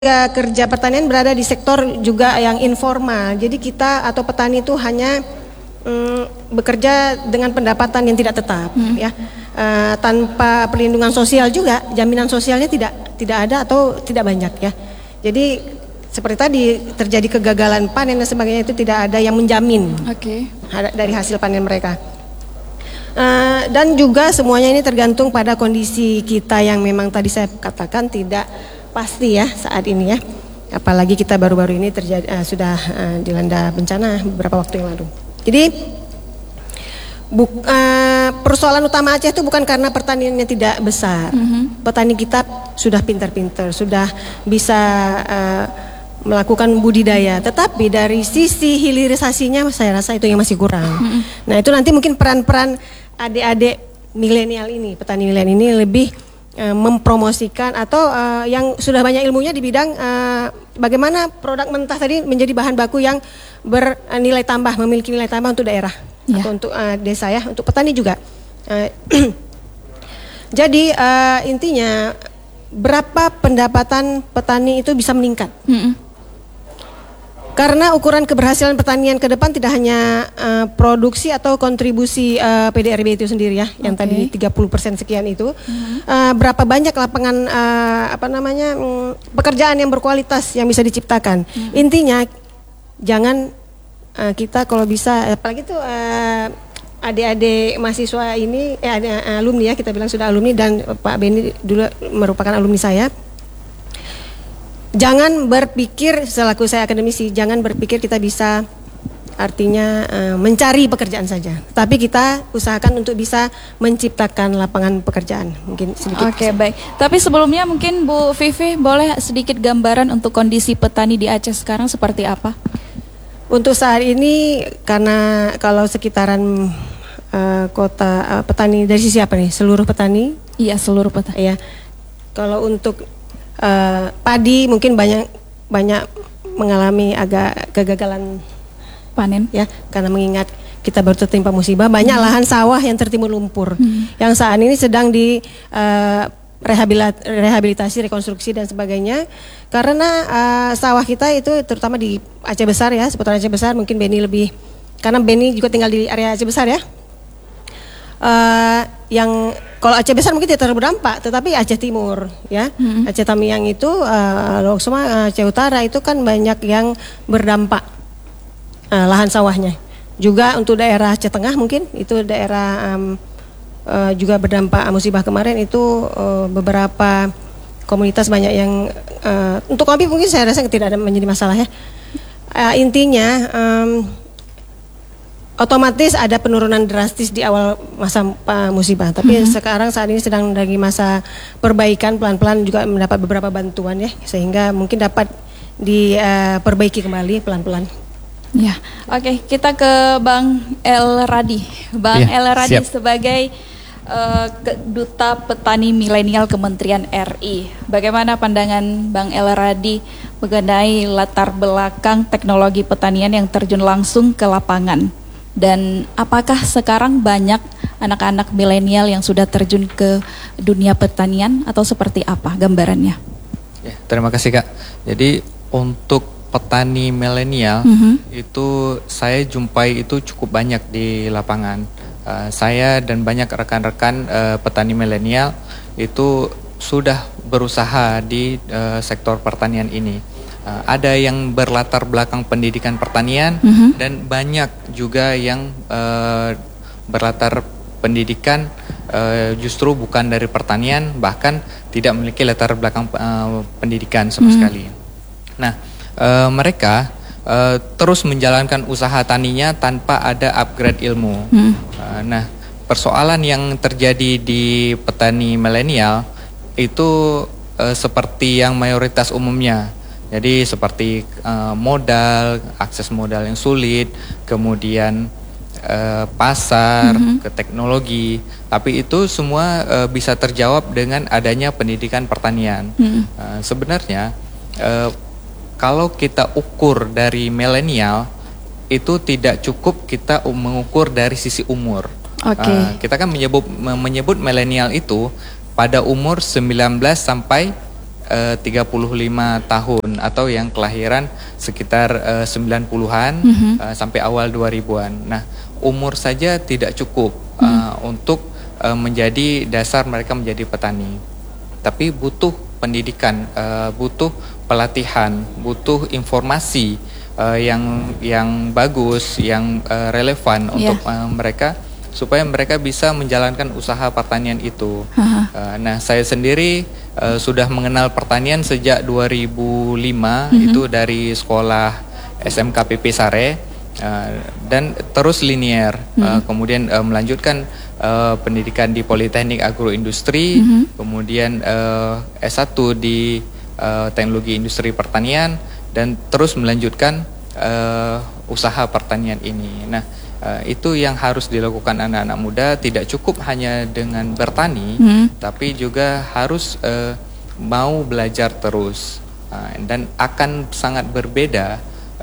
Kerja pertanian berada di sektor juga yang informal. Jadi kita atau petani itu hanya bekerja dengan pendapatan yang tidak tetap, ya, tanpa perlindungan sosial juga, jaminan sosialnya tidak ada atau tidak banyak, ya. Jadi seperti tadi terjadi kegagalan panen dan sebagainya itu tidak ada yang menjamin dari hasil panen mereka. Dan juga semuanya ini tergantung pada kondisi kita yang memang tadi saya katakan tidak pasti ya saat ini ya, apalagi kita baru-baru ini sudah dilanda bencana beberapa waktu yang lalu. Jadi persoalan utama Aceh itu bukan karena pertaniannya tidak besar. Petani kita sudah pintar-pintar, sudah bisa melakukan budidaya, tetapi dari sisi hilirisasinya saya rasa itu yang masih kurang. Nah itu nanti mungkin peran-peran adik-adik milenial ini, petani milenial ini lebih mempromosikan atau yang sudah banyak ilmunya di bidang bagaimana produk mentah tadi menjadi bahan baku yang bernilai tambah, memiliki nilai tambah untuk daerah atau untuk desa ya, untuk petani juga. Jadi intinya berapa pendapatan petani itu bisa meningkat. Karena ukuran keberhasilan pertanian ke depan tidak hanya produksi atau kontribusi PDRB itu sendiri ya, yang tadi 30% sekian itu, berapa banyak lapangan pekerjaan yang berkualitas yang bisa diciptakan. Intinya jangan kita kalau bisa, apalagi itu adik-adik mahasiswa ini, alumni ya, kita bilang sudah alumni dan Pak Benny dulu merupakan alumni saya. Jangan berpikir, selaku saya akademisi, jangan berpikir kita bisa artinya mencari pekerjaan saja. Tapi kita usahakan untuk bisa menciptakan lapangan pekerjaan. Mungkin sedikit. Oke, baik. Tapi sebelumnya mungkin Bu Vivi boleh sedikit gambaran untuk kondisi petani di Aceh sekarang seperti apa? Untuk saat ini, karena kalau sekitaran kota petani dari sisi apa nih? Seluruh petani? Iya, seluruh petani. Iya. Kalau untuk padi mungkin banyak mengalami agak kegagalan panen ya, karena mengingat kita baru tertimpa musibah, banyak lahan sawah yang tertimbun lumpur yang saat ini sedang di rehabilitasi, rekonstruksi dan sebagainya, karena sawah kita itu terutama di Aceh Besar ya, seputar Aceh Besar, mungkin Benny lebih, karena Benny juga tinggal di area Aceh Besar ya. Yang kalau Aceh Besar mungkin tidak terlalu berdampak, tetapi Aceh Timur ya, Aceh Tamiang itu, semua Aceh Utara itu kan banyak yang berdampak lahan sawahnya. Juga untuk daerah Aceh Tengah mungkin itu daerah juga berdampak musibah kemarin itu, beberapa komunitas banyak yang untuk kopi mungkin saya rasa tidak ada menjadi masalah ya. Intinya otomatis ada penurunan drastis di awal masa musibah, tapi sekarang saat ini sedang lagi masa perbaikan, pelan-pelan juga mendapat beberapa bantuan ya, sehingga mungkin dapat diperbaiki kembali pelan-pelan. Ya, oke, kita ke Bang El Radi. Bang El Radi sebagai Duta Petani Milenial Kementerian RI. Bagaimana pandangan Bang El Radi mengenai latar belakang teknologi pertanian yang terjun langsung ke lapangan? Dan apakah sekarang banyak anak-anak milenial yang sudah terjun ke dunia pertanian atau seperti apa gambarannya? Ya, terima kasih Kak. Jadi untuk petani milenial itu saya jumpai itu cukup banyak di lapangan. Saya dan banyak rekan-rekan petani milenial itu sudah berusaha di sektor pertanian ini. Ada yang berlatar belakang pendidikan pertanian dan banyak juga yang berlatar pendidikan justru bukan dari pertanian, bahkan tidak memiliki latar belakang pendidikan sama sekali. Nah, mereka terus menjalankan usaha taninya tanpa ada upgrade ilmu. Nah, persoalan yang terjadi di petani milenial itu seperti yang mayoritas umumnya. Jadi seperti modal, akses modal yang sulit, kemudian pasar, ke teknologi. Tapi itu semua bisa terjawab dengan adanya pendidikan pertanian. Sebenarnya kalau kita ukur dari milenial, itu tidak cukup kita mengukur dari sisi umur. Kita kan menyebut milenial itu pada umur 19 sampai 35 tahun atau yang kelahiran sekitar 90-an sampai awal 2000-an. Nah, umur saja tidak cukup untuk menjadi dasar mereka menjadi petani. Tapi butuh pendidikan, butuh pelatihan, butuh informasi yang bagus, yang relevan untuk mereka, supaya mereka bisa menjalankan usaha pertanian itu. Nah, saya sendiri sudah mengenal pertanian sejak 2005, itu dari sekolah SMKPP Sare, dan terus linier, kemudian melanjutkan pendidikan di Politeknik Agroindustri, kemudian S1 di Teknologi Industri Pertanian, dan terus melanjutkan usaha pertanian ini. Nah, itu yang harus dilakukan anak-anak muda, tidak cukup hanya dengan bertani, tapi juga harus mau belajar terus, dan akan sangat berbeda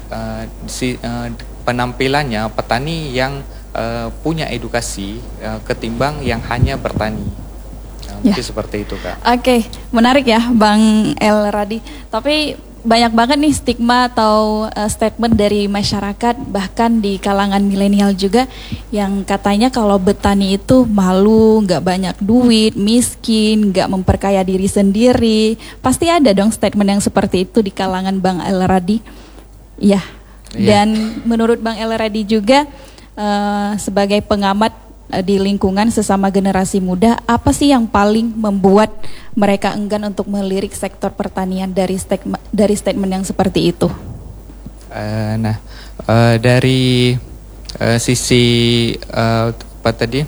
penampilannya petani yang punya edukasi ketimbang yang hanya bertani. Mungkin seperti itu, Kak. Oke, menarik ya Bang El Radi. Tapi banyak banget nih stigma atau statement dari masyarakat, bahkan di kalangan milenial juga, yang katanya kalau bertani itu malu, nggak banyak duit, miskin, nggak memperkaya diri sendiri. Pasti ada dong statement yang seperti itu di kalangan Bang El Radi. Ya. Dan menurut Bang El Radi juga sebagai pengamat di lingkungan sesama generasi muda, apa sih yang paling membuat mereka enggan untuk melirik sektor pertanian dari statement yang seperti itu? Dari sisi apa tadi?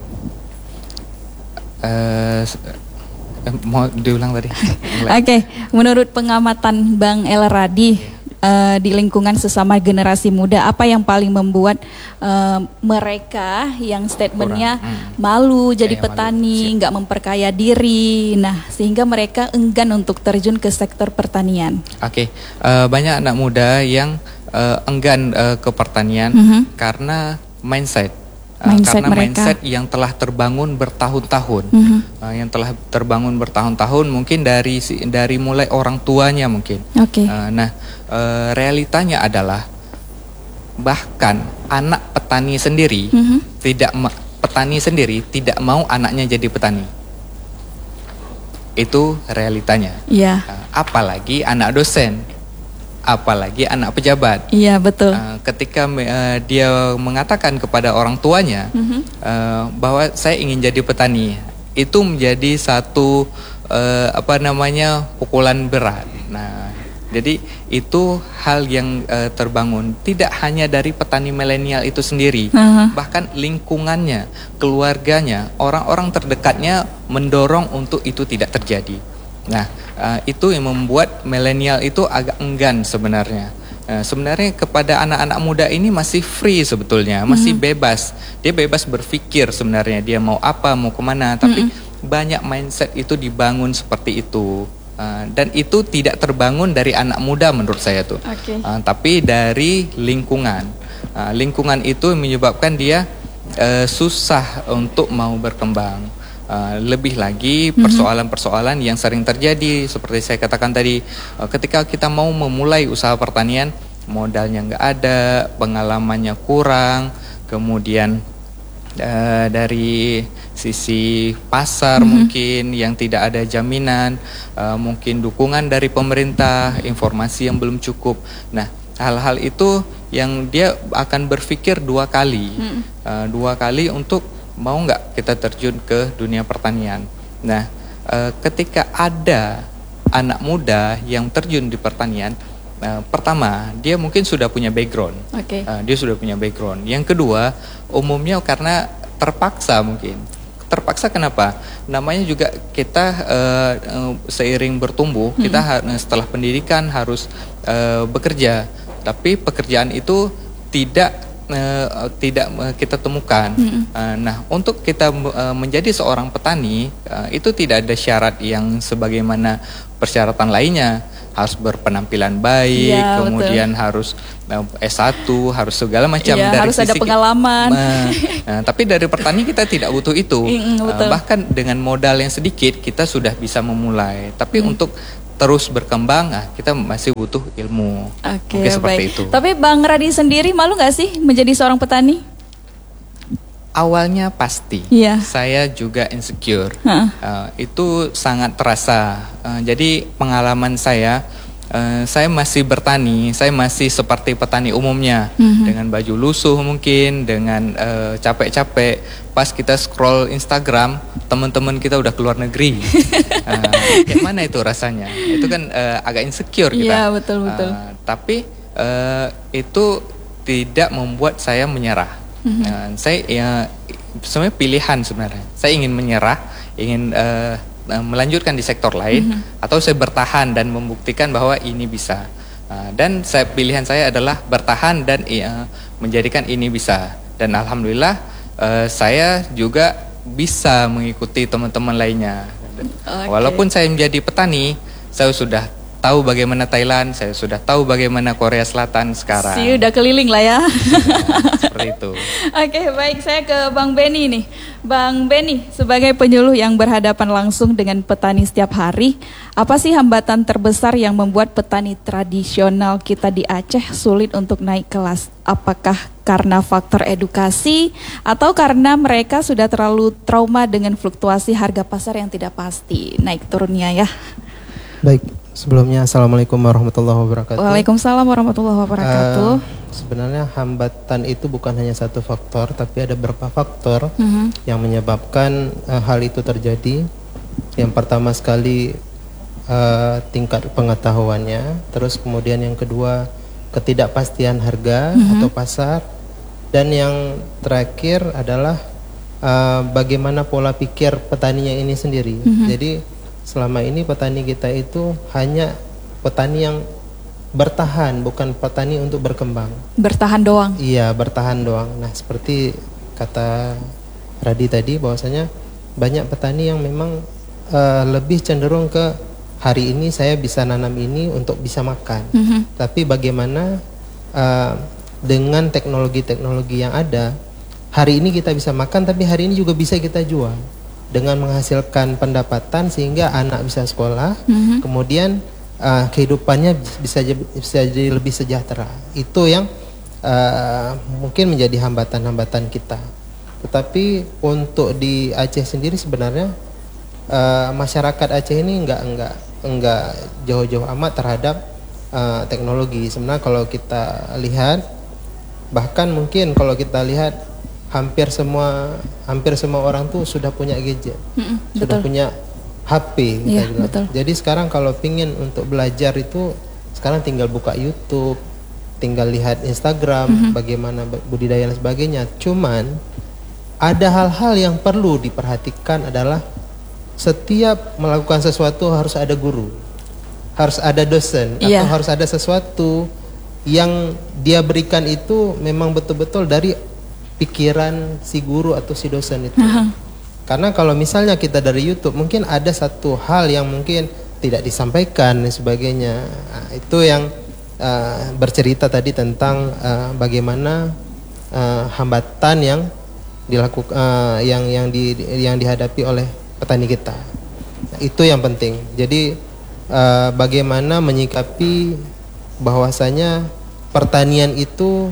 Mau diulang tadi? Oke, menurut pengamatan Bang El Radi, di lingkungan sesama generasi muda, apa yang paling membuat mereka yang statementnya malu jadi petani, nggak memperkaya diri, nah sehingga mereka enggan untuk terjun ke sektor pertanian? Banyak anak muda yang enggan ke pertanian karena mindset yang telah terbangun bertahun-tahun, mungkin dari mulai orang tuanya mungkin. Realitanya adalah bahkan anak petani sendiri tidak mau anaknya jadi petani. Itu realitanya. Apalagi anak dosen, apalagi anak pejabat. Iya, betul. Ketika dia mengatakan kepada orang tuanya bahwa saya ingin jadi petani, itu menjadi satu pukulan berat. Nah, jadi itu hal yang terbangun tidak hanya dari petani milenial itu sendiri, bahkan lingkungannya, keluarganya, orang-orang terdekatnya mendorong untuk itu tidak terjadi. Nah, itu yang membuat milenial itu agak enggan sebenarnya. Sebenarnya kepada anak-anak muda ini masih free sebetulnya, masih bebas. Dia bebas berpikir sebenarnya dia mau apa, mau kemana. Tapi banyak mindset itu dibangun seperti itu. Dan itu tidak terbangun dari anak muda menurut saya tuh. Tapi dari lingkungan. Lingkungan itu menyebabkan dia susah untuk mau berkembang. Lebih lagi persoalan-persoalan yang sering terjadi seperti saya katakan tadi, ketika kita mau memulai usaha pertanian, modalnya nggak ada, pengalamannya kurang, kemudian dari sisi pasar mungkin yang tidak ada jaminan, mungkin dukungan dari pemerintah, informasi yang belum cukup. Nah, hal-hal itu yang dia akan berpikir dua kali untuk mau nggak kita terjun ke dunia pertanian. Nah, ketika ada anak muda yang terjun di pertanian, pertama dia mungkin sudah punya background. Dia sudah punya background. Yang kedua, umumnya karena terpaksa mungkin. Terpaksa kenapa? Namanya juga kita seiring bertumbuh, kita setelah pendidikan harus bekerja. Tapi pekerjaan itu tidak kita temukan. Nah, untuk kita menjadi seorang petani itu tidak ada syarat yang sebagaimana persyaratan lainnya. Harus berpenampilan baik, kemudian harus S1, harus segala macam, dari harus ada pengalaman. Tapi dari petani kita tidak butuh itu. Bahkan dengan modal yang sedikit kita sudah bisa memulai. Tapi untuk terus berkembang, kita masih butuh ilmu. Oke, mungkin seperti baik. itu. Tapi Bang Radi sendiri malu nggak sih menjadi seorang petani? Awalnya pasti, Iya. saya juga insecure. Itu sangat terasa. Jadi pengalaman saya masih bertani, saya masih seperti petani umumnya, dengan baju lusuh mungkin, dengan capek-capek. Pas kita scroll Instagram, teman-teman kita udah keluar negeri. Gimana itu rasanya? Itu kan agak insecure kita. Iya, betul-betul. Tapi itu tidak membuat saya menyerah. Saya sebenarnya pilihan sebenarnya. Saya ingin menyerah, ingin melanjutkan di sektor lain, atau saya bertahan dan membuktikan bahwa ini bisa. Dan pilihan saya adalah bertahan dan menjadikan ini bisa. Dan alhamdulillah saya juga bisa mengikuti teman-teman lainnya. Walaupun saya menjadi petani, saya sudah tahu bagaimana Thailand, saya sudah tahu bagaimana Korea Selatan sekarang. Udah keliling lah ya. Seperti itu. Oke, baik, saya ke Bang Benny nih. Bang Benny, sebagai penyuluh yang berhadapan langsung dengan petani setiap hari, apa sih hambatan terbesar yang membuat petani tradisional kita di Aceh sulit untuk naik kelas? Apakah karena faktor edukasi atau karena mereka sudah terlalu trauma dengan fluktuasi harga pasar yang tidak pasti naik turunnya ya? Baik, sebelumnya Assalamualaikum warahmatullahi wabarakatuh. Waalaikumsalam warahmatullahi wabarakatuh. Sebenarnya hambatan itu bukan hanya satu faktor, tapi ada beberapa faktor yang menyebabkan hal itu terjadi. Yang pertama sekali tingkat pengetahuannya, terus kemudian yang kedua ketidakpastian harga atau pasar, dan yang terakhir adalah bagaimana pola pikir petaninya ini sendiri. Jadi selama ini petani kita itu hanya petani yang bertahan, bukan petani untuk berkembang. Bertahan doang. Iya, bertahan doang. Nah, seperti kata Radi tadi, bahwasanya banyak petani yang memang lebih cenderung ke hari ini saya bisa nanam ini untuk bisa makan. Tapi bagaimana dengan teknologi-teknologi yang ada, hari ini kita bisa makan, tapi hari ini juga bisa kita jual dengan menghasilkan pendapatan sehingga anak bisa sekolah, kemudian kehidupannya bisa jadi lebih sejahtera. Itu yang mungkin menjadi hambatan-hambatan kita. Tetapi untuk di Aceh sendiri sebenarnya masyarakat Aceh ini enggak jauh-jauh amat terhadap teknologi. Sebenarnya kalau kita lihat, bahkan mungkin kalau kita lihat hampir semua orang tuh sudah punya gadget, sudah punya HP. Iya, betul. Jadi sekarang kalau pingin untuk belajar itu sekarang tinggal buka YouTube, tinggal lihat Instagram, bagaimana budidaya dan sebagainya. Cuman ada hal-hal yang perlu diperhatikan adalah setiap melakukan sesuatu harus ada guru, harus ada dosen, atau harus ada sesuatu yang dia berikan itu memang betul-betul dari pikiran si guru atau si dosen itu. Karena kalau misalnya kita dari YouTube, mungkin ada satu hal yang mungkin tidak disampaikan dan sebagainya. Nah, itu yang bercerita tadi tentang bagaimana hambatan yang dilakukan, yang dihadapi oleh petani kita. Nah, itu yang penting. Jadi bagaimana menyikapi bahwasanya pertanian itu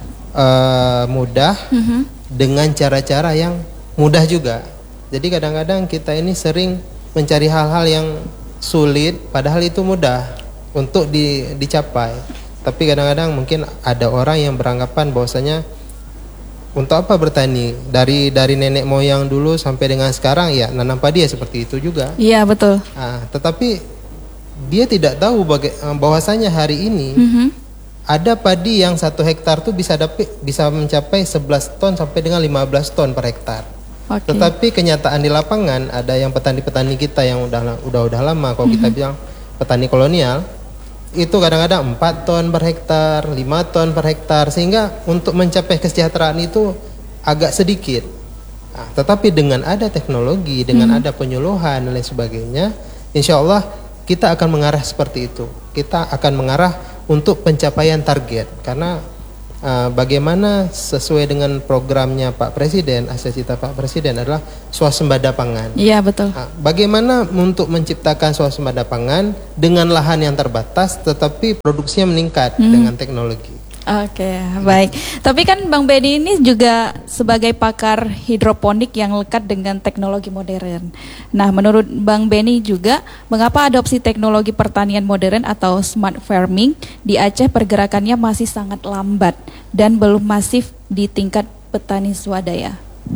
mudah dengan cara-cara yang mudah juga. Jadi kadang-kadang kita ini sering mencari hal-hal yang sulit padahal itu mudah untuk dicapai. Tapi kadang-kadang mungkin ada orang yang beranggapan bahwasanya untuk apa bertani, dari nenek moyang dulu sampai dengan sekarang ya nanam padi ya seperti itu juga. Iya, betul. Tetapi dia tidak tahu bahwasanya hari ini ada padi yang 1 hektar tuh bisa mencapai 11 ton sampai dengan 15 ton per hektar. Tetapi kenyataan di lapangan ada yang petani-petani kita yang udah lama, kalau kita bilang petani kolonial, itu kadang-kadang 4 ton per hektar, 5 ton per hektar, sehingga untuk mencapai kesejahteraan itu agak sedikit. Tetapi dengan ada teknologi, dengan ada penyuluhan dan lain sebagainya, insya Allah kita akan mengarah seperti itu. Kita akan mengarah untuk pencapaian target, karena bagaimana sesuai dengan programnya Pak Presiden, cita Pak Presiden adalah swasembada pangan. Iya, betul. Bagaimana untuk menciptakan swasembada pangan dengan lahan yang terbatas tetapi produksinya meningkat dengan teknologi. Oke, baik. Tapi kan Bang Benny ini juga sebagai pakar hidroponik yang lekat dengan teknologi modern. Nah, menurut Bang Benny juga, mengapa adopsi teknologi pertanian modern atau smart farming di Aceh pergerakannya masih sangat lambat dan belum masif di tingkat petani swadaya?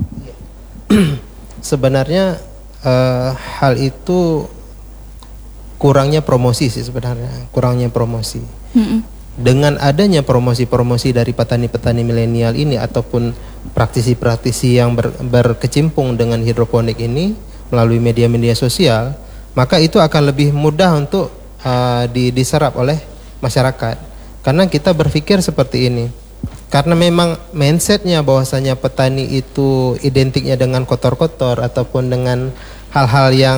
Sebenarnya hal itu kurangnya promosi sih sebenarnya, kurangnya promosi. Dengan adanya promosi-promosi dari petani-petani milenial ini ataupun praktisi-praktisi yang berkecimpung dengan hidroponik ini melalui media-media sosial, maka itu akan lebih mudah untuk diserap oleh masyarakat. Karena kita berpikir seperti ini, karena memang mindsetnya bahwasanya petani itu identiknya dengan kotor-kotor ataupun dengan hal-hal yang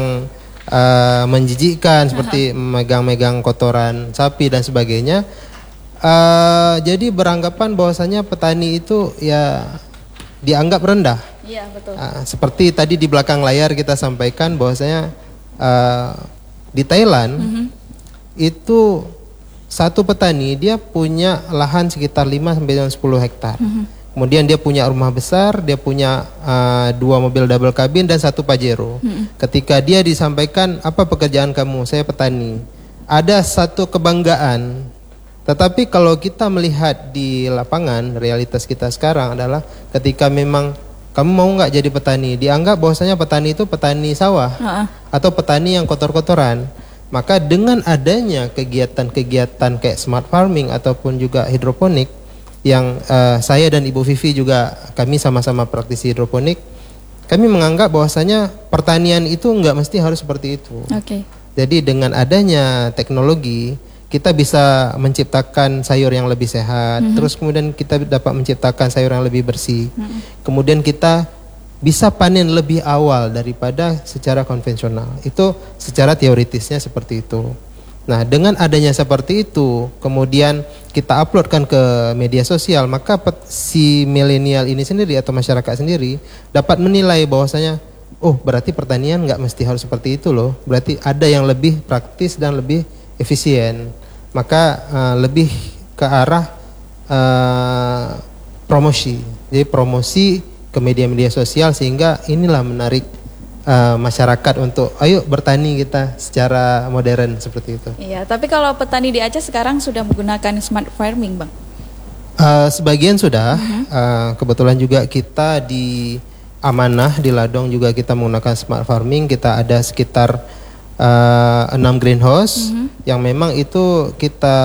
menjijikkan seperti memegang-megang kotoran sapi dan sebagainya. Jadi beranggapan bahwasanya petani itu ya dianggap rendah. Iya, betul. Seperti tadi di belakang layar kita sampaikan bahwasanya di Thailand itu satu petani dia punya lahan sekitar 5 sampai 10 hektar. Kemudian dia punya rumah besar, dia punya 2 mobil double cabin dan 1 Pajero. Ketika dia disampaikan, apa pekerjaan kamu? Saya petani. Ada satu kebanggaan. Tetapi kalau kita melihat di lapangan, realitas kita sekarang adalah ketika memang kamu mau nggak jadi petani, dianggap bahwasanya petani itu petani sawah atau petani yang kotor-kotoran. Maka dengan adanya kegiatan-kegiatan kayak smart farming ataupun juga hidroponik yang saya dan Ibu Vivi juga kami sama-sama praktisi hidroponik, kami menganggap bahwasanya pertanian itu nggak mesti harus seperti itu. Jadi dengan adanya teknologi kita bisa menciptakan sayur yang lebih sehat, terus kemudian kita dapat menciptakan sayur yang lebih bersih. Kemudian kita bisa panen lebih awal daripada secara konvensional. Itu secara teoritisnya seperti itu. Nah, dengan adanya seperti itu, kemudian kita uploadkan ke media sosial, maka si milenial ini sendiri atau masyarakat sendiri dapat menilai bahwasanya, oh berarti pertanian nggak mesti harus seperti itu loh. Berarti ada yang lebih praktis dan lebih efisien, maka lebih ke arah promosi. Jadi promosi ke media-media sosial sehingga inilah menarik masyarakat untuk ayo bertani kita secara modern seperti itu. Iya, tapi kalau petani di Aceh sekarang sudah menggunakan smart farming, Bang? Sebagian sudah. Kebetulan juga kita di Amanah di Ladong juga kita menggunakan smart farming. Kita ada sekitar 6 greenhouse yang memang itu kita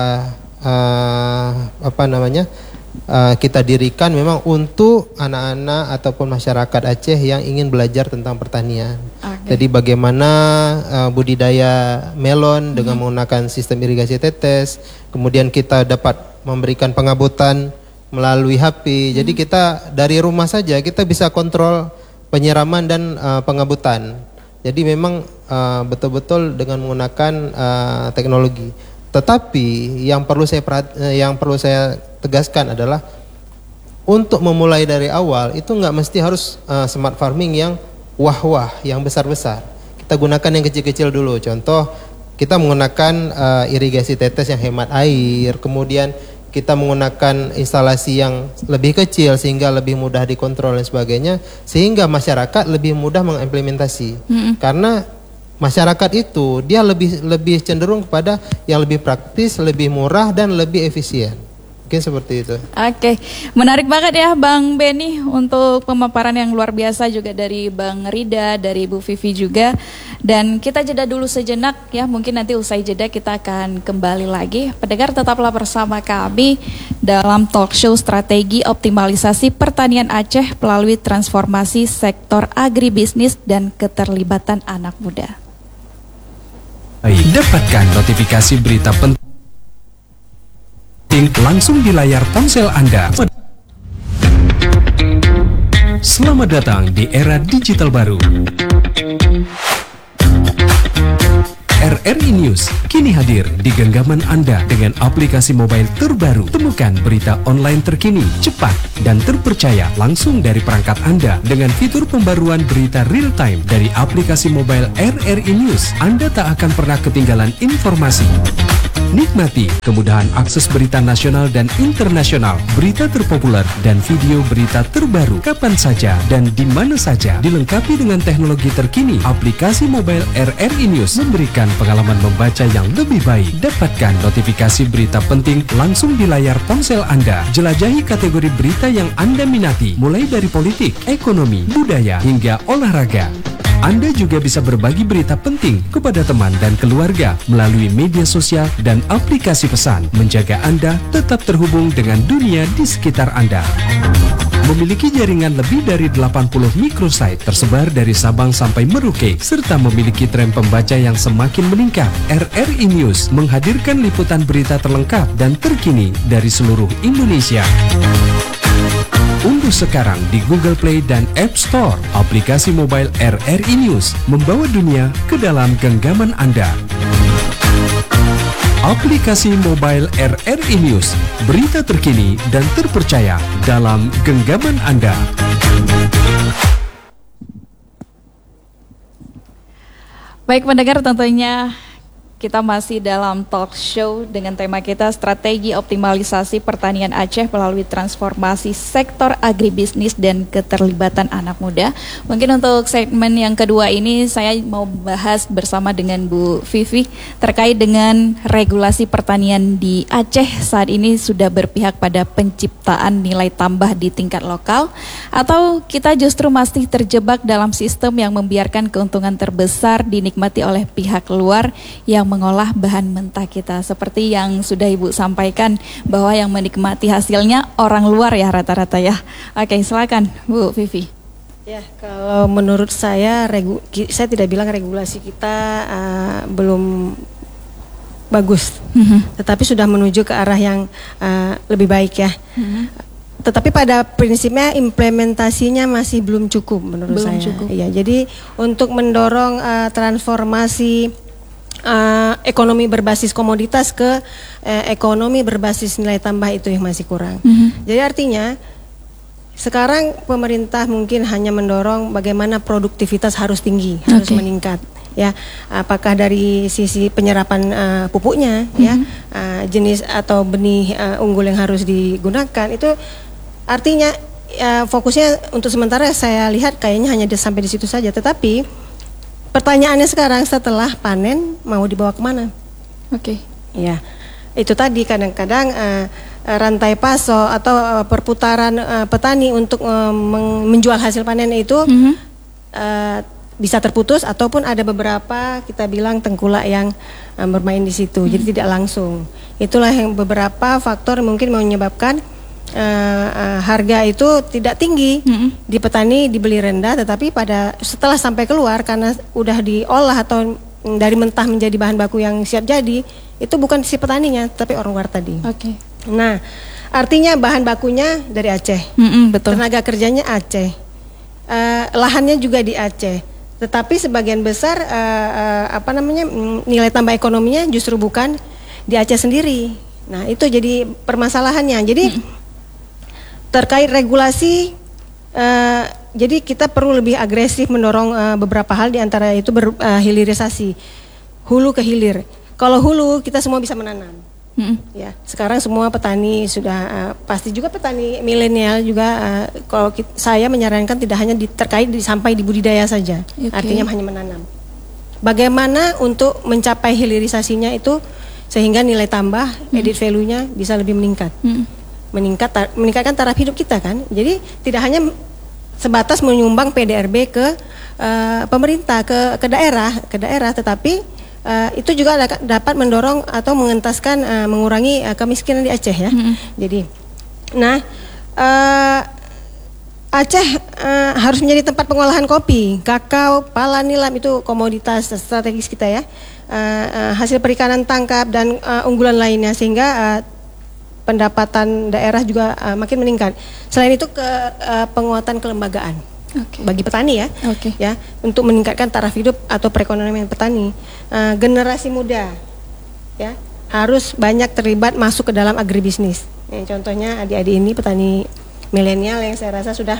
kita dirikan memang untuk anak-anak ataupun masyarakat Aceh yang ingin belajar tentang pertanian. Jadi bagaimana budidaya melon dengan menggunakan sistem irigasi tetes. Kemudian kita dapat memberikan pengabutan melalui HP. Jadi kita dari rumah saja kita bisa kontrol penyiraman dan pengabutan. Jadi memang betul-betul dengan menggunakan teknologi. Tetapi yang perlu saya tegaskan adalah untuk memulai dari awal itu nggak mesti harus smart farming yang wah-wah, yang besar-besar. Kita gunakan yang kecil-kecil dulu. Contoh kita menggunakan irigasi tetes yang hemat air, kemudian kita menggunakan instalasi yang lebih kecil sehingga lebih mudah dikontrol dan sebagainya, sehingga masyarakat lebih mudah mengimplementasi. Karena masyarakat itu dia lebih cenderung kepada yang lebih praktis, lebih murah dan lebih efisien. Mungkin seperti itu. Oke, menarik banget ya Bang Benny untuk pemaparan yang luar biasa juga dari Bang Rida, dari Bu Vivi juga. Dan kita jeda dulu sejenak ya, mungkin nanti usai jeda kita akan kembali lagi. Pendengar tetaplah bersama kami dalam talk show strategi optimalisasi pertanian Aceh melalui transformasi sektor agribisnis dan keterlibatan anak muda. Dapatkan notifikasi berita penting langsung di layar ponsel Anda. Selamat datang di era digital baru. RRI News kini hadir di genggaman Anda dengan aplikasi mobile terbaru. Temukan berita online terkini, cepat, dan terpercaya langsung dari perangkat Anda dengan fitur pembaruan berita real time dari aplikasi mobile RRI News. Anda tak akan pernah ketinggalan informasi. Nikmati kemudahan akses berita nasional dan internasional, berita terpopuler, dan video berita terbaru kapan saja dan di mana saja. Dilengkapi dengan teknologi terkini, aplikasi mobile RRI News memberikan pengalaman membaca yang lebih baik. Dapatkan notifikasi berita penting langsung di layar ponsel Anda. Jelajahi kategori berita yang Anda minati, mulai dari politik, ekonomi, budaya, hingga olahraga. Anda juga bisa berbagi berita penting kepada teman dan keluarga melalui media sosial dan aplikasi pesan, menjaga Anda tetap terhubung dengan dunia di sekitar Anda. Memiliki jaringan lebih dari 80 microsite tersebar dari Sabang sampai Merauke, serta memiliki tren pembaca yang semakin meningkat. RRI News menghadirkan liputan berita terlengkap dan terkini dari seluruh Indonesia. Unduh sekarang di Google Play dan App Store aplikasi mobile RRI News, membawa dunia ke dalam genggaman Anda. Aplikasi mobile RRI News, berita terkini dan terpercaya dalam genggaman Anda. Baik pendengar, tentunya kita masih dalam talk show dengan tema kita strategi optimalisasi pertanian Aceh melalui transformasi sektor agribisnis dan keterlibatan anak muda. Mungkin untuk segmen yang kedua ini saya mau bahas bersama dengan Bu Vivi terkait dengan regulasi pertanian di Aceh saat ini sudah berpihak pada penciptaan nilai tambah di tingkat lokal, atau kita justru masih terjebak dalam sistem yang membiarkan keuntungan terbesar dinikmati oleh pihak luar yang mengolah bahan mentah kita, seperti yang sudah Ibu sampaikan bahwa yang menikmati hasilnya orang luar ya rata-rata ya. Oke, silakan Bu Vivi. Ya, kalau menurut saya saya tidak bilang regulasi kita belum bagus, tetapi sudah menuju ke arah yang lebih baik ya. Tetapi pada prinsipnya implementasinya masih belum cukup menurut saya. Ya, jadi untuk mendorong transformasi ekonomi berbasis komoditas ke ekonomi berbasis nilai tambah itu yang masih kurang. Jadi artinya sekarang pemerintah mungkin hanya mendorong bagaimana produktivitas harus tinggi, harus meningkat. Ya, apakah dari sisi penyerapan pupuknya, ya, jenis atau benih unggul yang harus digunakan, itu artinya fokusnya untuk sementara saya lihat kayaknya hanya sampai di situ saja. Tetapi pertanyaannya sekarang setelah panen mau dibawa kemana? Ya, itu tadi kadang-kadang rantai pasok atau perputaran petani untuk menjual hasil panen itu bisa terputus, ataupun ada beberapa kita bilang tengkulak yang bermain di situ, jadi tidak langsung. Itulah yang beberapa faktor mungkin menyebabkan harga itu tidak tinggi di petani, dibeli rendah, tetapi setelah sampai keluar karena udah diolah atau dari mentah menjadi bahan baku yang siap jadi, itu bukan si petaninya tapi orang luar tadi. Nah, artinya bahan bakunya dari Aceh, betul. Tenaga kerjanya Aceh, lahannya juga di Aceh, tetapi sebagian besar nilai tambah ekonominya justru bukan di Aceh sendiri. Nah, itu jadi permasalahannya. Jadi terkait regulasi, jadi kita perlu lebih agresif mendorong beberapa hal, diantara itu hilirisasi, hulu ke hilir. Kalau hulu kita semua bisa menanam, ya. Sekarang semua petani sudah pasti juga petani milenial juga. Kalau saya menyarankan tidak hanya terkait sampai di budidaya saja, artinya hanya menanam. Bagaimana untuk mencapai hilirisasinya itu sehingga nilai tambah, added value-nya bisa lebih meningkat. Meningkatkan taraf hidup kita kan. Jadi tidak hanya sebatas menyumbang PDRB ke pemerintah, ke daerah, tetapi itu juga dapat mendorong atau mengentaskan mengurangi kemiskinan di Aceh ya. Jadi, nah Aceh harus menjadi tempat pengolahan kopi, kakao, pala, nilam, itu komoditas strategis kita ya. Hasil perikanan tangkap dan unggulan lainnya, sehingga pendapatan daerah juga makin meningkat. Selain itu penguatan kelembagaan. bagi petani ya, untuk meningkatkan taraf hidup atau perekonomian petani. Generasi muda ya harus banyak terlibat masuk ke dalam agribisnis. Contohnya adik-adik ini petani milenial yang saya rasa sudah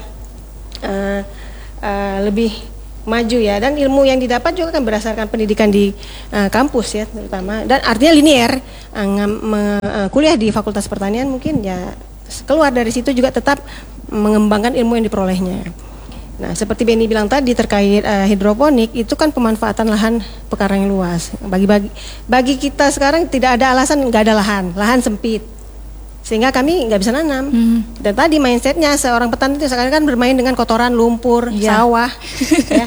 lebih maju ya, dan ilmu yang didapat juga kan berdasarkan pendidikan di kampus ya terutama, dan artinya linear. Kuliah di Fakultas Pertanian mungkin ya keluar dari situ juga tetap mengembangkan ilmu yang diperolehnya. Nah, seperti Benny bilang tadi terkait hidroponik, itu kan pemanfaatan lahan pekarangan luas. Bagi kita sekarang tidak ada alasan nggak ada lahan sempit, sehingga kami nggak bisa nanam. Dan tadi mindsetnya seorang petani itu sekarang kan bermain dengan kotoran, lumpur, sawah, ya,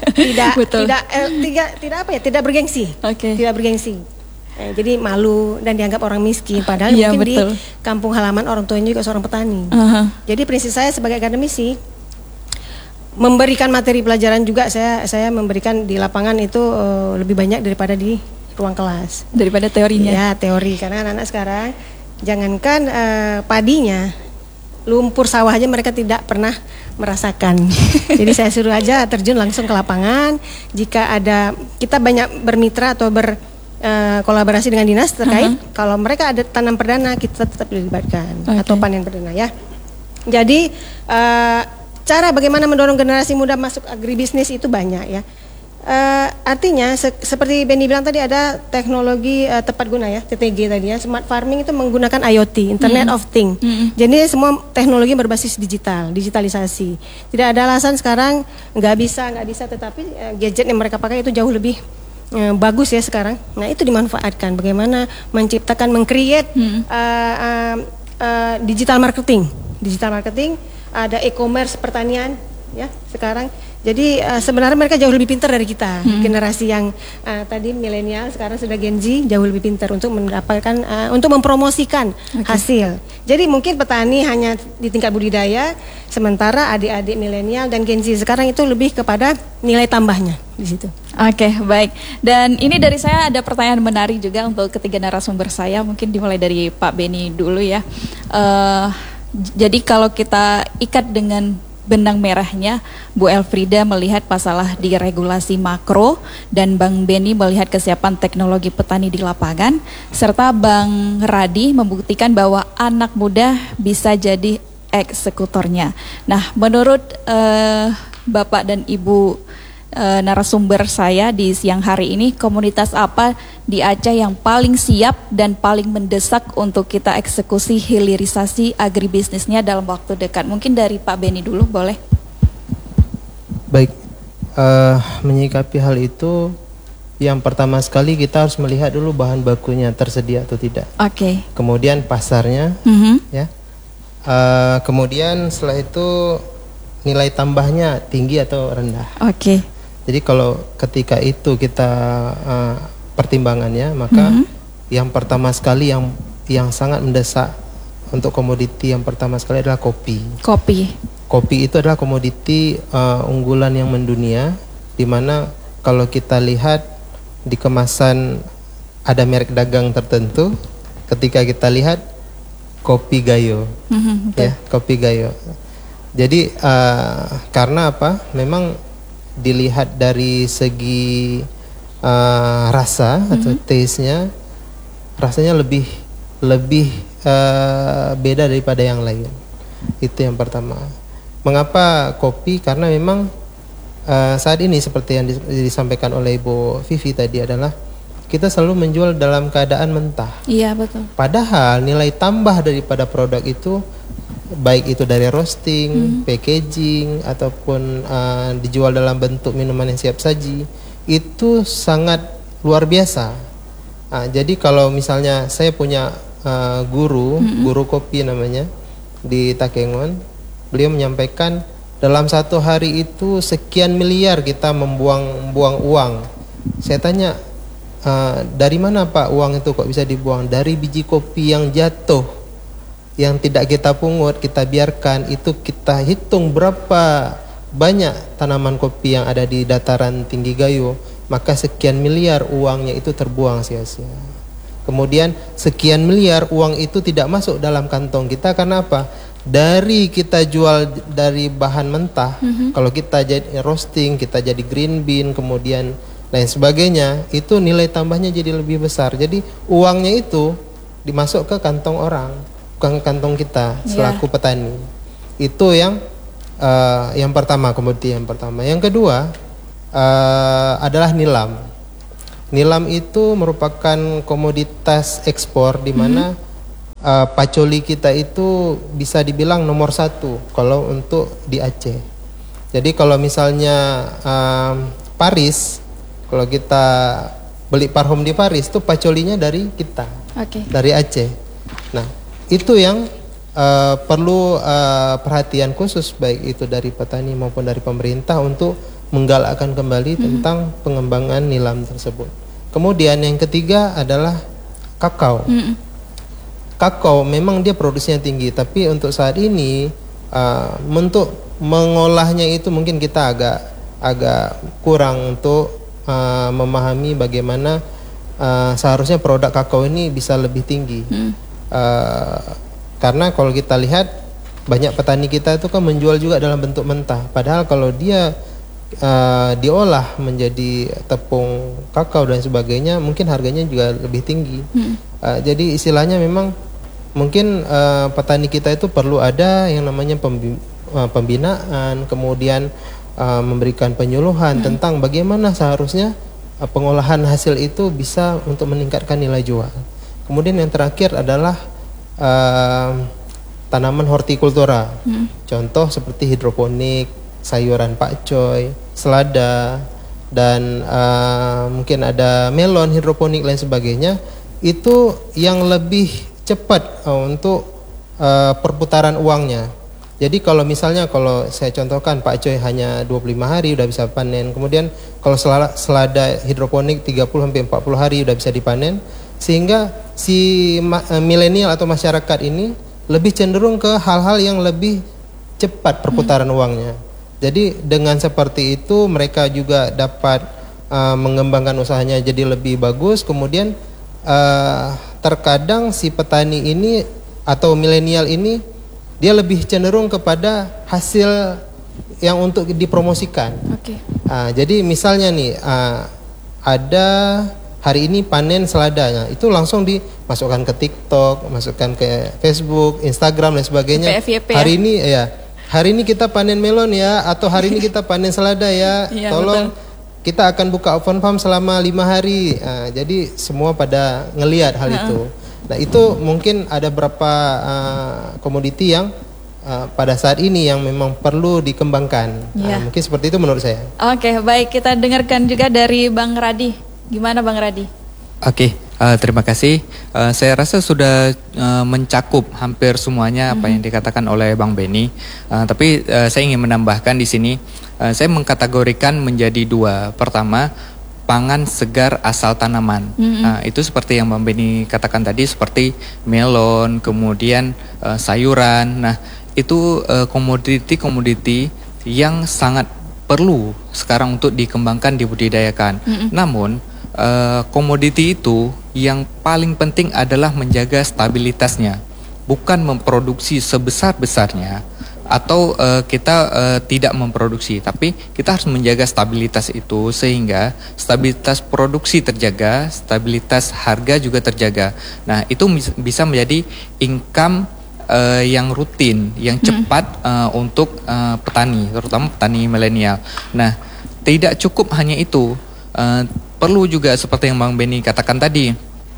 tidak bergengsi, tidak bergengsi. Jadi malu dan dianggap orang miskin, padahal mungkin di kampung halaman orang tuanya juga seorang petani. Jadi prinsip saya sebagai akademisi, memberikan materi pelajaran juga saya memberikan di lapangan itu lebih banyak daripada di ruang kelas. Daripada teorinya. Ya, teori, karena anak-anak sekarang jangankan padinya, lumpur sawah aja mereka tidak pernah merasakan. Jadi saya suruh aja terjun langsung ke lapangan. Jika ada, kita banyak bermitra atau berkolaborasi dengan dinas terkait, kalau mereka ada tanam perdana kita tetap dilibatkan, atau panen perdana ya. Jadi cara bagaimana mendorong generasi muda masuk agribisnis itu banyak ya. Artinya seperti Benny bilang tadi, ada teknologi tepat guna ya, TTG tadi ya. Smart farming itu menggunakan IoT, Internet of Things. Jadi semua teknologi berbasis digitalisasi. Tidak ada alasan sekarang nggak bisa, tetapi gadget yang mereka pakai itu jauh lebih bagus ya sekarang. Nah, itu dimanfaatkan. Bagaimana menciptakan, meng-create digital marketing, ada e-commerce pertanian ya sekarang. Jadi sebenarnya mereka jauh lebih pintar dari kita. Generasi yang tadi milenial sekarang sudah Gen Z jauh lebih pintar untuk mendapatkan untuk mempromosikan hasil. Jadi mungkin petani hanya di tingkat budidaya, sementara adik-adik milenial dan Gen Z sekarang itu lebih kepada nilai tambahnya di situ. Oke, baik. Dan ini dari saya ada pertanyaan menarik juga untuk ketiga narasumber saya. Mungkin dimulai dari Pak Benny dulu ya. Jadi kalau kita ikat dengan benang merahnya, Bu Elfrida melihat masalah di regulasi makro, dan Bang Benny melihat kesiapan teknologi petani di lapangan, serta Bang Radi membuktikan bahwa anak muda bisa jadi eksekutornya. Nah, menurut Bapak dan Ibu narasumber saya di siang hari ini, komunitas apa di Aceh yang paling siap dan paling mendesak untuk kita eksekusi hilirisasi agribisnisnya dalam waktu dekat? Mungkin dari Pak Benny dulu, boleh? Baik, menyikapi hal itu, yang pertama sekali kita harus melihat dulu bahan bakunya tersedia atau tidak. Kemudian pasarnya, ya. Kemudian setelah itu nilai tambahnya tinggi atau rendah. Jadi kalau ketika itu kita pertimbangannya, maka yang pertama sekali yang sangat mendesak untuk komoditi yang pertama sekali adalah kopi. Kopi itu adalah komoditi unggulan yang mendunia, di mana kalau kita lihat di kemasan ada merek dagang tertentu, ketika kita lihat kopi Gayo, ya, kopi Gayo. Jadi karena apa? Memang dilihat dari segi rasa atau taste-nya, rasanya lebih beda daripada yang lain. Itu yang pertama. Mengapa kopi? Karena memang saat ini seperti yang disampaikan oleh Ibu Vivi tadi adalah kita selalu menjual dalam keadaan mentah. Iya, betul. Padahal nilai tambah daripada produk itu, baik itu dari roasting, packaging, ataupun dijual dalam bentuk minuman yang siap saji, itu sangat luar biasa. Jadi kalau misalnya saya punya guru kopi namanya di Takengon, beliau menyampaikan dalam satu hari itu sekian miliar kita membuang uang. Saya tanya, dari mana Pak uang itu kok bisa dibuang? Dari biji kopi yang jatuh, yang tidak kita pungut, kita biarkan, itu kita hitung berapa banyak tanaman kopi yang ada di dataran tinggi Gayo, maka sekian miliar uangnya itu terbuang sia-sia. Kemudian sekian miliar uang itu tidak masuk dalam kantong kita, karena apa? dari kita jual dari bahan mentah, kalau kita jadi roasting, kita jadi green bean, kemudian lain sebagainya, itu nilai tambahnya jadi lebih besar. Jadi uangnya itu dimasuk ke kantong orang, bukan kantong kita selaku petani. Itu yang pertama, komoditi yang pertama. Yang kedua adalah nilam. Nilam itu merupakan komoditas ekspor di mana pacoli kita itu bisa dibilang nomor 1 kalau untuk di Aceh. Jadi kalau misalnya Paris, kalau kita beli parfum di Paris itu pacolinya dari kita, dari Aceh. Nah itu yang perlu perhatian khusus baik itu dari petani maupun dari pemerintah untuk menggalakkan kembali tentang pengembangan nilam tersebut. Kemudian yang ketiga adalah kakao. Kakao memang dia produksinya tinggi, tapi untuk saat ini untuk mengolahnya itu mungkin kita agak kurang untuk memahami bagaimana seharusnya produk kakao ini bisa lebih tinggi. Karena kalau kita lihat banyak petani kita itu kan menjual juga dalam bentuk mentah, padahal kalau dia diolah menjadi tepung kakao dan sebagainya mungkin harganya juga lebih tinggi. Jadi istilahnya memang mungkin petani kita itu perlu ada yang namanya pembinaan, kemudian memberikan penyuluhan tentang bagaimana seharusnya pengolahan hasil itu bisa untuk meningkatkan nilai jual. Kemudian yang terakhir adalah tanaman hortikultura. Contoh seperti hidroponik, sayuran pakcoy, selada, dan mungkin ada melon hidroponik lain sebagainya. Itu yang lebih cepat untuk perputaran uangnya. Jadi kalau misalnya kalau saya contohkan pakcoy hanya 25 hari udah bisa panen. Kemudian kalau selada hidroponik 30 sampai 40 hari udah bisa dipanen, sehingga si milenial atau masyarakat ini lebih cenderung ke hal-hal yang lebih cepat perputaran uangnya. Jadi dengan seperti itu mereka juga dapat mengembangkan usahanya jadi lebih bagus. Kemudian terkadang si petani ini atau milenial ini dia lebih cenderung kepada hasil yang untuk dipromosikan. Jadi misalnya nih ada hari ini panen seladanya, itu langsung dimasukkan ke TikTok, masukkan ke Facebook, Instagram dan sebagainya. Hari ini hari ini kita panen melon ya, atau hari ini kita panen selada ya. Tolong kita akan buka open farm selama 5 hari. Jadi semua pada ngelihat hal itu. Nah itu mungkin ada beberapa komoditi yang pada saat ini yang memang perlu dikembangkan. Mungkin seperti itu menurut saya. Oke, baik, kita dengarkan juga dari Bang Radi. Gimana Bang Radi? Oke, terima kasih. Saya rasa sudah mencakup hampir semuanya apa yang dikatakan oleh Bang Benny. Tapi saya ingin menambahkan di sini. Saya mengkategorikan menjadi 2. Pertama, pangan segar asal tanaman. Itu seperti yang Bang Benny katakan tadi, seperti melon, kemudian sayuran. Nah, itu komoditi-komoditi yang sangat perlu sekarang untuk dikembangkan, dibudidayakan. Namun komoditi itu yang paling penting adalah menjaga stabilitasnya, bukan memproduksi sebesar-besarnya atau kita tidak memproduksi, tapi kita harus menjaga stabilitas itu sehingga stabilitas produksi terjaga, stabilitas harga juga terjaga. Nah, itu bisa menjadi income yang rutin, yang cepat untuk petani, terutama petani milenial. Nah, tidak cukup hanya itu, perlu juga seperti yang Bang Benny katakan tadi,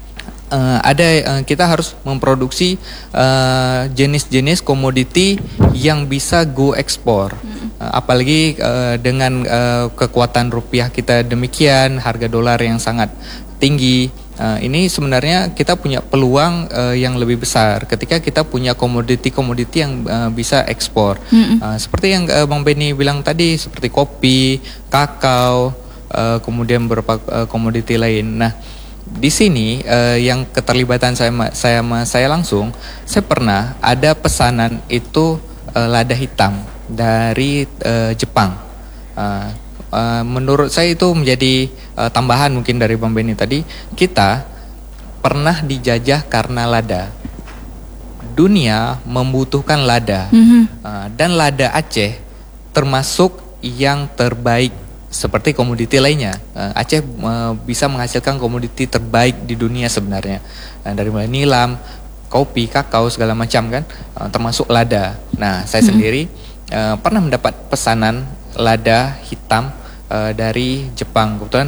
kita harus memproduksi jenis-jenis komoditi yang bisa go ekspor. Apalagi dengan kekuatan rupiah kita demikian, harga dolar yang sangat tinggi. Ini sebenarnya kita punya peluang yang lebih besar ketika kita punya komoditi-komoditi yang bisa ekspor. Seperti yang Bang Benny bilang tadi, seperti kopi, kakao, kemudian beberapa komoditi lain. Nah, di sini yang keterlibatan saya langsung, saya pernah ada pesanan itu lada hitam dari Jepang. Menurut saya itu menjadi tambahan mungkin dari Bang Benny tadi. Kita pernah dijajah karena lada dunia membutuhkan lada. Dan lada Aceh termasuk yang terbaik seperti komoditi lainnya. Aceh bisa menghasilkan komoditi terbaik di dunia sebenarnya. Dari mulai nilam, kopi, kakao, segala macam kan, termasuk lada. Nah, saya sendiri pernah mendapat pesanan lada hitam dari Jepang. Kebetulan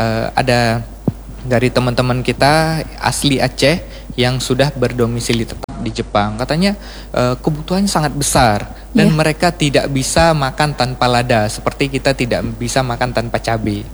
ada dari teman-teman kita asli Aceh yang sudah berdomisili tetap di Jepang. Katanya kebutuhannya sangat besar dan mereka tidak bisa makan tanpa lada, seperti kita tidak bisa makan tanpa cabai.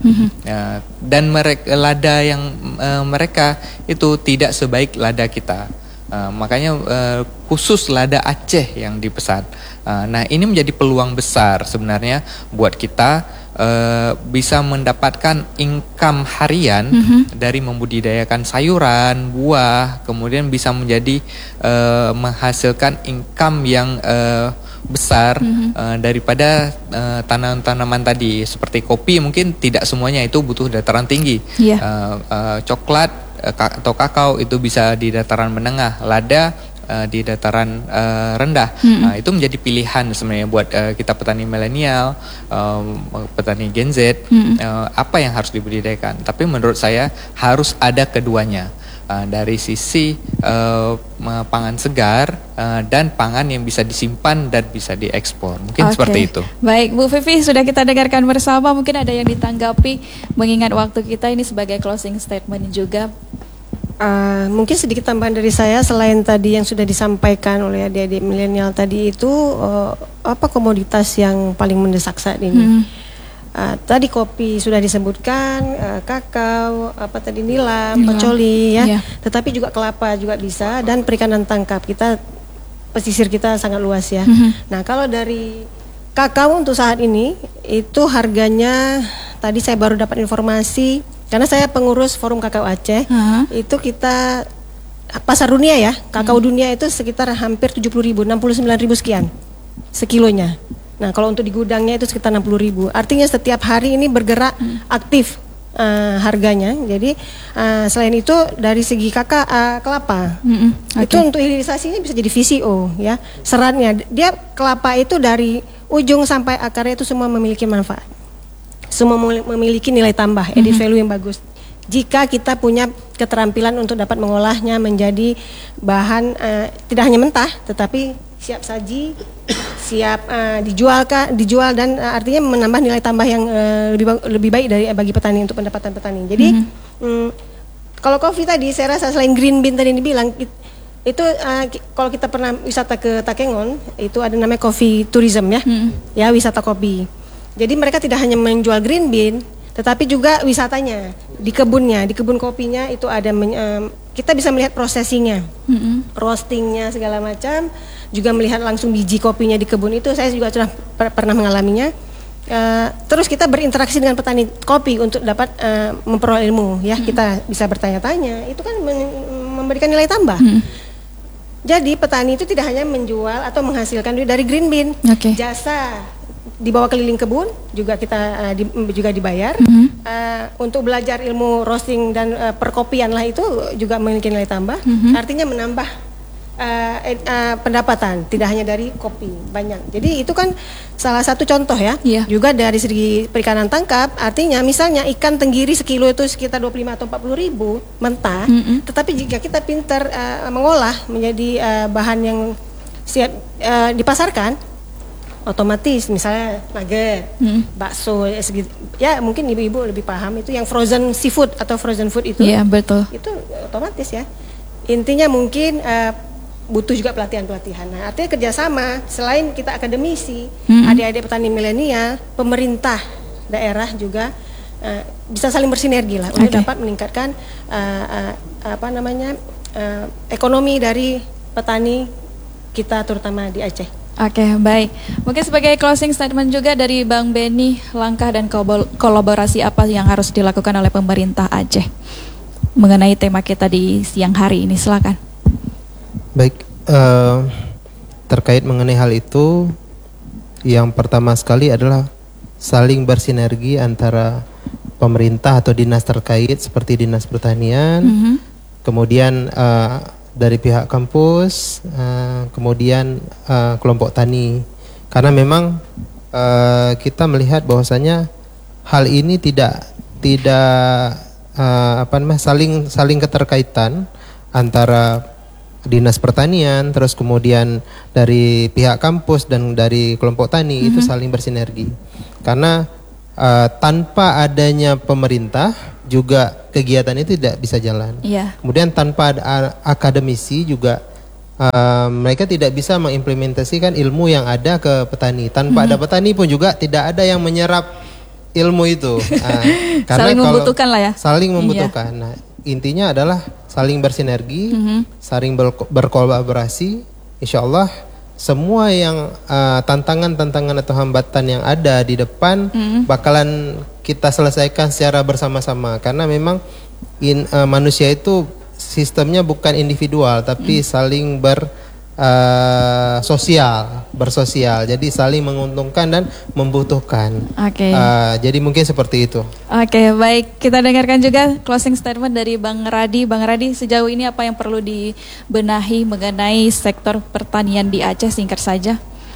Dan lada yang mereka itu tidak sebaik lada kita. Makanya khusus lada Aceh yang dipesan. Nah, ini menjadi peluang besar sebenarnya buat kita bisa mendapatkan income harian dari membudidayakan sayuran, buah, kemudian bisa menjadi menghasilkan income yang besar daripada tanaman-tanaman tadi. Seperti kopi mungkin tidak semuanya itu butuh dataran tinggi. Coklat atau kakao itu bisa di dataran menengah, lada di dataran rendah. Itu menjadi pilihan sebenarnya buat kita petani milenial, petani Gen Z, apa yang harus dibudidayakan. Tapi menurut saya harus ada keduanya, dari sisi pangan segar dan pangan yang bisa disimpan dan bisa diekspor. Mungkin seperti itu. Baik, Bu Vivi, sudah kita dengarkan bersama. Mungkin ada yang ditanggapi mengingat waktu kita ini sebagai closing statement juga. Mungkin sedikit tambahan dari saya, selain tadi yang sudah disampaikan oleh adik-adik milenial tadi itu, apa komoditas yang paling mendesak saat ini? Tadi kopi sudah disebutkan, kakao, apa tadi nilam, pacoli ya. Tetapi juga kelapa juga bisa, dan perikanan tangkap. Pesisir kita sangat luas ya. Nah, kalau dari kakao untuk saat ini itu harganya, tadi saya baru dapat informasi karena saya pengurus Forum Kakao Aceh. Itu kita pasar dunia ya, kakao dunia itu sekitar hampir 70.000, 69.000 sekian sekilonya. Nah, kalau untuk di gudangnya itu sekitar 60.000. Artinya setiap hari ini bergerak aktif harganya. Jadi selain itu dari segi kelapa, itu untuk hilirisasinya bisa jadi VCO ya. Seratnya, dia kelapa itu dari ujung sampai akarnya itu semua memiliki manfaat. Semua memiliki nilai tambah, added value yang bagus. Jika kita punya keterampilan untuk dapat mengolahnya menjadi bahan tidak hanya mentah, tetapi siap saji, siap dijual dan artinya menambah nilai tambah yang lebih baik bagi petani untuk pendapatan petani. Jadi kalau kopi tadi saya rasa selain green bean tadi dibilang itu kalau kita pernah wisata ke Takengon itu ada namanya coffee tourism ya, ya wisata kopi. Jadi mereka tidak hanya menjual green bean, tetapi juga wisatanya di kebunnya, di kebun kopinya itu ada kita bisa melihat prosesinya, roastingnya segala macam, juga melihat langsung biji kopinya di kebun itu. Saya juga sudah pernah mengalaminya. Terus kita berinteraksi dengan petani kopi untuk dapat memperoleh ilmu, ya kita bisa bertanya-tanya, itu kan memberikan nilai tambah. Jadi petani itu tidak hanya menjual atau menghasilkan duit dari green bean, jasa dibawa keliling kebun juga kita juga dibayar. Untuk belajar ilmu roasting dan perkopian lah itu juga memiliki nilai tambah. Artinya menambah pendapatan tidak hanya dari kopi, banyak. Jadi itu kan salah satu contoh ya. Juga dari segi perikanan tangkap, artinya misalnya ikan tenggiri sekilo itu sekitar 25 atau 40.000 mentah. Tetapi jika kita pintar mengolah menjadi bahan yang siap dipasarkan, otomatis misalnya nugget, bakso ya mungkin ibu-ibu lebih paham itu yang frozen seafood atau frozen food itu. Iya, betul. Itu otomatis ya. Intinya mungkin butuh juga pelatihan-pelatihan. Nah, artinya kerjasama selain kita akademisi, adik-adik petani milenial, pemerintah daerah juga bisa saling bersinergi lah untuk dapat meningkatkan ekonomi dari petani kita terutama di Aceh. Oke, baik. Mungkin sebagai closing statement juga dari Bang Benny, langkah dan kolaborasi apa yang harus dilakukan oleh pemerintah Aceh mengenai tema kita di siang hari ini, silakan. Baik, terkait mengenai hal itu, yang pertama sekali adalah saling bersinergi antara pemerintah atau dinas terkait seperti dinas pertanian, kemudian dari pihak kampus, kemudian kelompok tani. Karena memang kita melihat bahwasanya hal ini tidak saling keterkaitan antara Dinas Pertanian, terus kemudian dari pihak kampus dan dari kelompok tani itu saling bersinergi. Karena tanpa adanya pemerintah juga kegiatan itu tidak bisa jalan. Kemudian tanpa ada akademisi juga mereka tidak bisa mengimplementasikan ilmu yang ada ke petani. Tanpa ada petani pun juga tidak ada yang menyerap ilmu itu. Karena saling membutuhkan lah ya. Saling membutuhkan. Nah, intinya adalah saling bersinergi, saling berkolaborasi. Insya Allah semua yang tantangan-tantangan atau hambatan yang ada di depan bakalan kita selesaikan secara bersama-sama. Karena memang manusia itu sistemnya bukan individual tapi saling bersosial. Jadi saling menguntungkan dan membutuhkan. Jadi mungkin seperti itu. Baik. Kita dengarkan juga closing statement dari Bang Radi. Bang Radi, sejauh ini apa yang perlu dibenahi mengenai sektor pertanian di Aceh, singkat saja?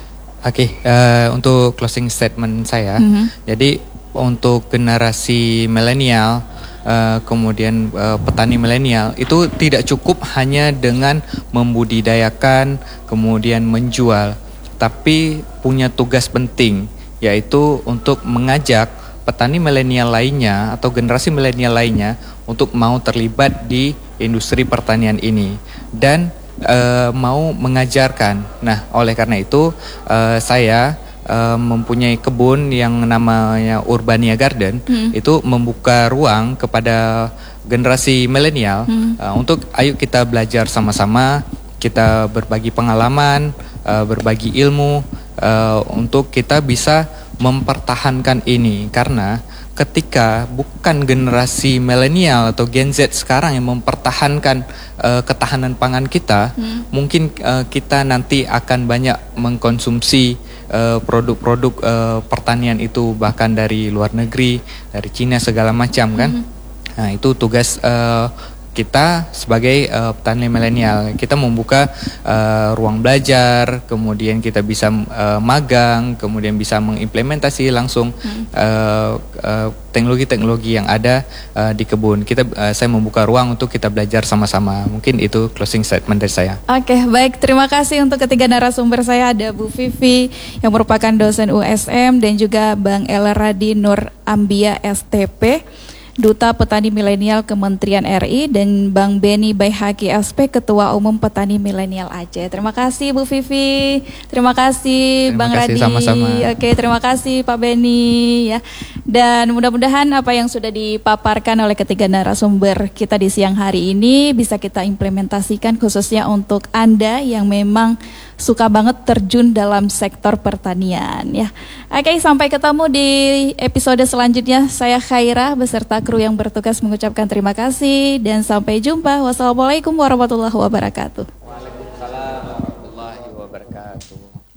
Untuk closing statement saya, jadi untuk generasi milenial, kemudian petani milenial itu tidak cukup hanya dengan membudidayakan kemudian menjual, tapi punya tugas penting, yaitu untuk mengajak petani milenial lainnya atau generasi milenial lainnya untuk mau terlibat di industri pertanian ini dan mau mengajarkan. Nah, oleh karena itu saya mempunyai kebun yang namanya Urbania Garden, itu membuka ruang kepada generasi milenial untuk ayo kita belajar sama-sama, kita berbagi pengalaman, berbagi ilmu untuk kita bisa mempertahankan ini. Karena ketika bukan generasi milenial atau Gen Z sekarang yang mempertahankan ketahanan pangan kita, mungkin kita nanti akan banyak mengkonsumsi produk-produk pertanian itu bahkan dari luar negeri, dari Cina segala macam kan. Nah, itu tugas kita sebagai petani milenial. Kita membuka ruang belajar, kemudian kita bisa magang, kemudian bisa mengimplementasi langsung teknologi-teknologi yang ada di kebun. Saya membuka ruang untuk kita belajar sama-sama. Mungkin itu closing statement dari saya. Baik. Terima kasih untuk ketiga narasumber saya. Ada Bu Vivi yang merupakan dosen USM dan juga Bang El Radi Nur Ambia STP, Duta Petani Milenial Kementerian RI, dan Bang Beni Baihaqi SP, Ketua Umum Petani Milenial Aceh. Terima kasih Bu Vivi, terima kasih Bang Radi. Sama-sama. Terima kasih Pak Beni ya. Dan mudah-mudahan apa yang sudah dipaparkan oleh ketiga narasumber kita di siang hari ini bisa kita implementasikan khususnya untuk Anda yang memang suka banget terjun dalam sektor pertanian ya. Sampai ketemu di episode selanjutnya. Saya Khaira beserta kru yang bertugas mengucapkan terima kasih dan sampai jumpa. Wassalamualaikum warahmatullahi wabarakatuh. Waalaikumsalam warahmatullahi wabarakatuh.